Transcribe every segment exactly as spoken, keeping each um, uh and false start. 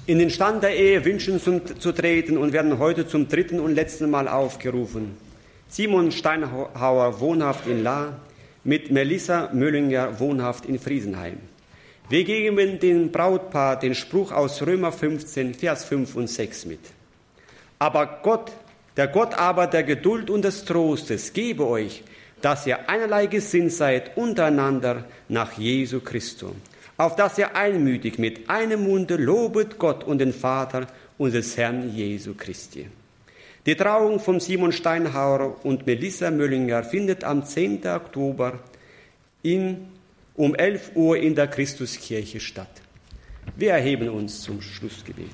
in den Stand der Ehe wünschen zu treten und werden heute zum dritten und letzten Mal aufgerufen. Simon Steinhauer, wohnhaft in Lahr, mit Melissa Möllinger, wohnhaft in Friesenheim. Wir geben dem Brautpaar den Spruch aus Römer fünfzehn, Vers fünf und sechs mit. Aber Gott, der Gott aber der Geduld und des Trostes, gebe euch, dass ihr einerlei gesinnt seid untereinander nach Jesu Christus, auf dass ihr einmütig mit einem Munde lobet Gott und den Vater unseres Herrn Jesu Christi. Die Trauung von Simon Steinhauer und Melissa Möllinger findet am zehnten Oktober in, um elf Uhr in der Christuskirche statt. Wir erheben uns zum Schlussgebet.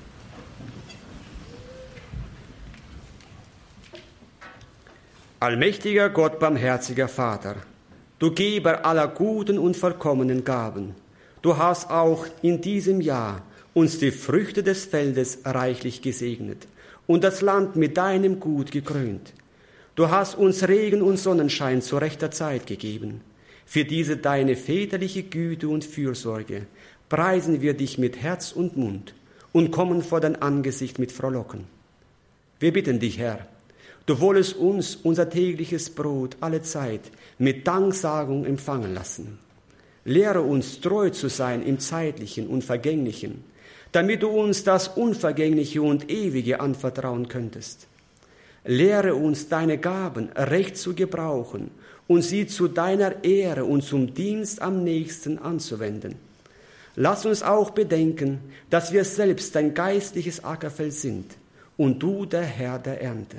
Allmächtiger Gott, barmherziger Vater, du Geber aller guten und vollkommenen Gaben, du hast auch in diesem Jahr uns die Früchte des Feldes reichlich gesegnet und das Land mit deinem Gut gekrönt. Du hast uns Regen und Sonnenschein zu rechter Zeit gegeben. Für diese deine väterliche Güte und Fürsorge preisen wir dich mit Herz und Mund und kommen vor dein Angesicht mit Frohlocken. Wir bitten dich, Herr, du wollest uns unser tägliches Brot alle Zeit mit Danksagung empfangen lassen. Lehre uns, treu zu sein im Zeitlichen und Vergänglichen, damit du uns das Unvergängliche und Ewige anvertrauen könntest. Lehre uns, deine Gaben recht zu gebrauchen und sie zu deiner Ehre und zum Dienst am Nächsten anzuwenden. Lass uns auch bedenken, dass wir selbst dein geistliches Ackerfeld sind und du der Herr der Ernte.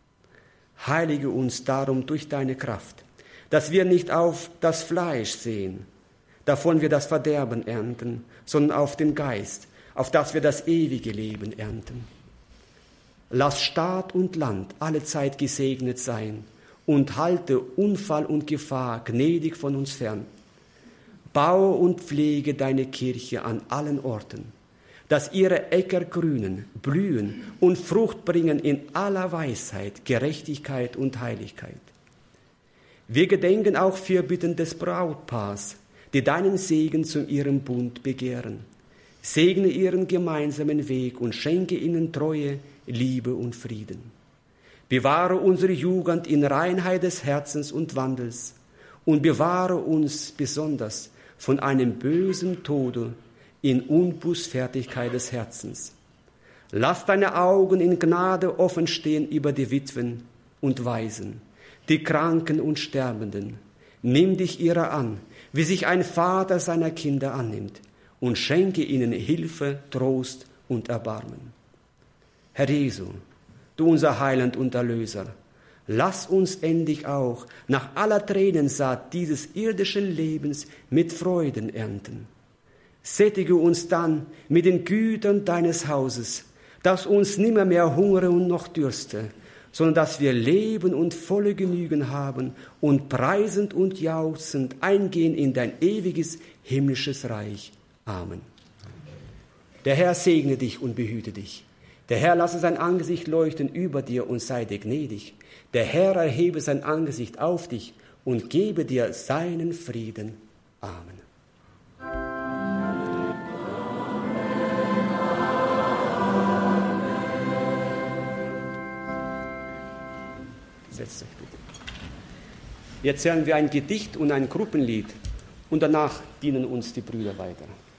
Heilige uns darum durch deine Kraft, dass wir nicht auf das Fleisch sehen, davon wir das Verderben ernten, sondern auf den Geist, auf das wir das ewige Leben ernten. Lass Staat und Land allezeit gesegnet sein und halte Unfall und Gefahr gnädig von uns fern. Baue und pflege deine Kirche an allen Orten, dass ihre Äcker grünen, blühen und Frucht bringen in aller Weisheit, Gerechtigkeit und Heiligkeit. Wir gedenken auch Fürbitten des Brautpaars, die deinen Segen zu ihrem Bund begehren. Segne ihren gemeinsamen Weg und schenke ihnen Treue, Liebe und Frieden. Bewahre unsere Jugend in Reinheit des Herzens und Wandels und bewahre uns besonders von einem bösen Tode in Unbußfertigkeit des Herzens. Lass deine Augen in Gnade offen stehen über die Witwen und Waisen, die Kranken und Sterbenden. Nimm dich ihrer an, wie sich ein Vater seiner Kinder annimmt, und schenke ihnen Hilfe, Trost und Erbarmen. Herr Jesu, du unser Heiland und Erlöser, lass uns endlich auch nach aller Tränensaat dieses irdischen Lebens mit Freuden ernten. Sättige uns dann mit den Gütern deines Hauses, dass uns nimmer mehr hungere und noch dürste, sondern dass wir Leben und volle Genügen haben und preisend und jauchzend eingehen in dein ewiges himmlisches Reich. Amen. Der Herr segne dich und behüte dich. Der Herr lasse sein Angesicht leuchten über dir und sei dir gnädig. Der Herr erhebe sein Angesicht auf dich und gebe dir seinen Frieden. Amen. Setzt euch bitte. Jetzt hören wir ein Gedicht und ein Gruppenlied und danach dienen uns die Brüder weiter.